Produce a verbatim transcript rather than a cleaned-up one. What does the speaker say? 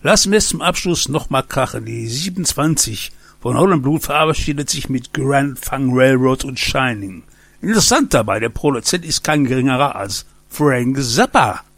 Lassen wir es zum Abschluss nochmal krachen. Die siebenundzwanzig von Holland Blut verabschiedet sich mit Grand Funk Railroad und Shining. Interessant dabei, der Produzent ist kein geringerer als Frank Zappa.